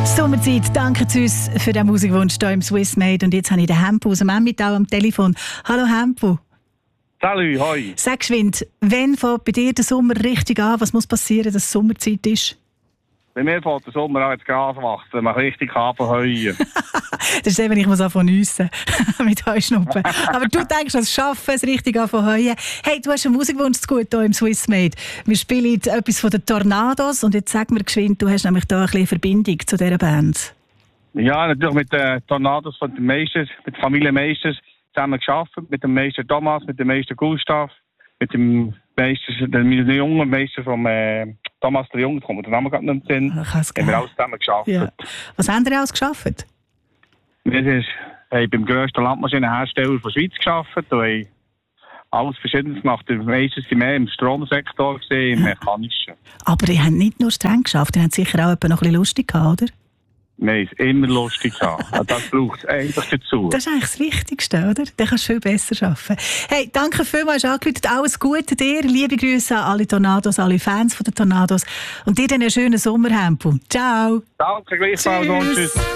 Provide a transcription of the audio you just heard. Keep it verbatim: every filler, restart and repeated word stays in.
Sommerzeit, danke zu uns für den Musikwunsch hier im Swissmade. Und jetzt habe ich den Hempo aus dem Emmental am Telefon. Hallo Hempo. Salut, hoi. Sag geschwind, wann fängt bei dir der Sommer richtig an? Was muss passieren, dass es Sommerzeit ist? Bei mir fängt der Sommer an, das Gras wachsen, man richtig anfangen. Das ist eben, ich muss anfangen nüssen mit Heuschnuppen. Aber du denkst, das Schaffen, es richtig anfangen. Hey, du hast einen Musikwunsch zu gut hier im Swissmade. Wir spielen jetzt etwas von den Tornados und jetzt sag mir geschwind, du hast nämlich da ein bisschen Verbindung zu dieser Band. Ja, natürlich mit den Tornados von den Meisters, mit der Familie Meisters zusammen gearbeitet, mit dem Meister Thomas, mit dem Meister Gustav, mit dem Meister, dem jungen Meister vom äh, Thomas der Junge, kommt der Name gerade nicht in den Sinn. Haben wir alles zusammen gearbeitet. Ja. Was haben ihr alles gearbeitet? Wir haben beim grössten Landmaschinenhersteller der Schweiz gearbeitet und haben alles Verschiedenes gemacht. Meistens sind wir im Stromsektor gesehen, im Mechanischen. Aber ihr habt nicht nur streng geschafft, ihr habt sicher auch noch ein bisschen lustig gehabt, oder? Wir haben es immer lustig gehabt. Das braucht es eigentlich dazu. Das ist eigentlich das Wichtigste, oder? Dann kannst du viel besser arbeiten. Hey, danke vielmals, hast angerufen. Alles Gute dir. Liebe Grüße an alle Tornados, alle Fans von den Tornados. Und dir einen schönen Sommer, Hempo. Ciao. Danke, gleichfalls. Tschüss.